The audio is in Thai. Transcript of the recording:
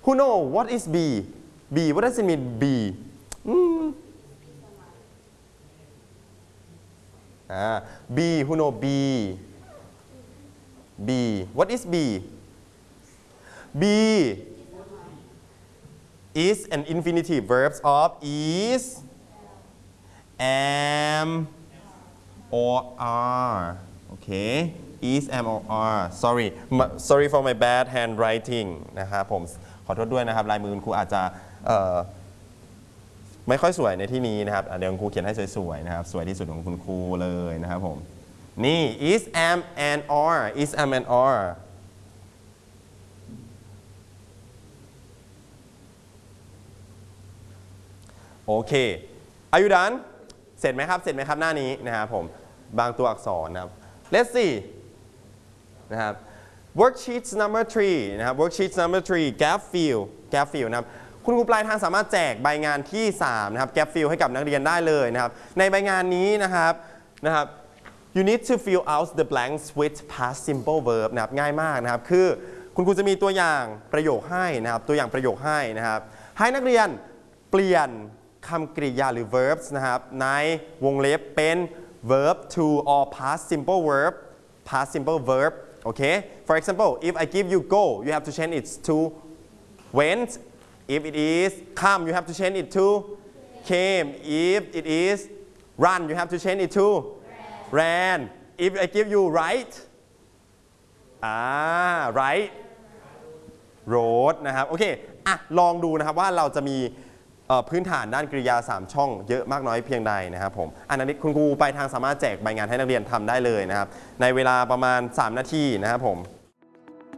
Who know what is B B what does it mean B B who know B B what is B B is an infinitive verbs of is am or are okay is am or are sorry for my bad handwriting นะครับผมขอโทษด้วยนะครับลายมือคุณครูอาจจะไม่ค่อยสวยในที่นี้นะครับเดี๋ยวคุณครูเขียนให้สวยๆนะครับสวยที่สุดของคุณครูเลยนะครับผมนี่ is am and are is am and areโอเค Are you done เสร็จไหมครับหน้านี้นะครับผมบางตัวอักษรนะครับ Let's see นะครับ Worksheet number 3นะครับ Worksheet number 3 Gap fill นะครับคุณครูปลายทางสามารถแจกใบงานที่3นะครับ Gap fill ให้กับนักเรียนได้เลยนะครับในใบงานนี้นะครับ You need to fill out the blanks with past simple verb นะครับง่ายมากนะครับคือคุณครูจะมีตัวอย่างประโยคให้นะครับให้นักเรียนเปลี่ยนคำกริยาหรือ verbs นะครับในวงเล็บเป็น verb to or past simple verb okay for example if I give you go you have to change it to went if it is come you have to change it to came if it is run you have to change it to ran if I give you write write wrote นะครับโอเคลองดูนะครับว่าเราจะมีพื้นฐานด้านกริยา3ช่องเยอะมากน้อยเพียงใดนะครับผมอันนี้คุณครูไปทางสามารถแจกใบงานให้นักเรียนทำได้เลยนะครับในเวลาประมาณ3นาทีนะครับผม